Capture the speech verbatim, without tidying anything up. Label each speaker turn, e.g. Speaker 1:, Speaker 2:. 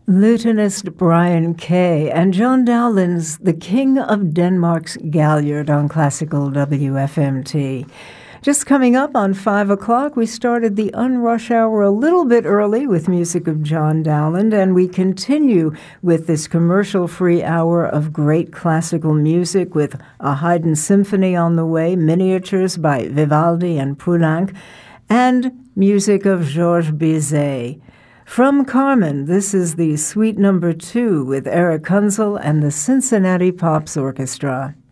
Speaker 1: Lutenist Brian Kay and John Dowland's The King of Denmark's Galliard on Classical W F M T. Just coming up on five o'clock, we started the Unrush Hour a little bit early with music of John Dowland, and we continue with this commercial-free hour of great classical music with a Haydn symphony on the way, miniatures by Vivaldi and Poulenc, and music of Georges Bizet. From Carmen, this is the Suite Number Two with Eric Kunzel and the Cincinnati Pops Orchestra.